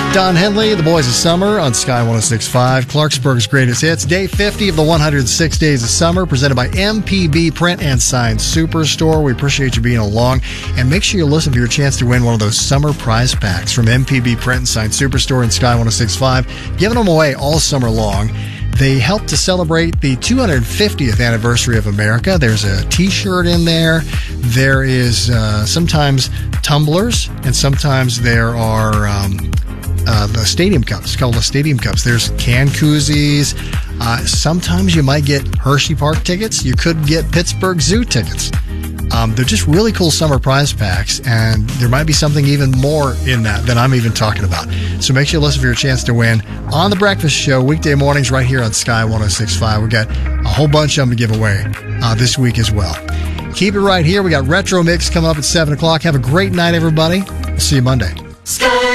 Don Henley, The Boys of Summer on Sky 106.5, Clarksburg's Greatest Hits. Day 50 of the 106 Days of Summer, presented by MPB Print and Sign Superstore. We appreciate you being along, and make sure you listen for your chance to win one of those summer prize packs from MPB Print and Sign Superstore and Sky 106.5, giving them away all summer long. They help to celebrate the 250th anniversary of America. There's a T-shirt in there. There is sometimes tumblers, and sometimes there are the stadium cups. It's called the stadium cups. There's can koozies. Sometimes you might get Hershey Park tickets. You could get Pittsburgh Zoo tickets. They're just really cool summer prize packs, and there might be something even more in that than I'm even talking about. So make sure you listen for your chance to win on The Breakfast Show, weekday mornings right here on Sky 106.5. We've got a whole bunch of them to give away this week as well. Keep it right here. We got Retro Mix coming up at 7 o'clock. Have a great night, everybody. We'll see you Monday. Sky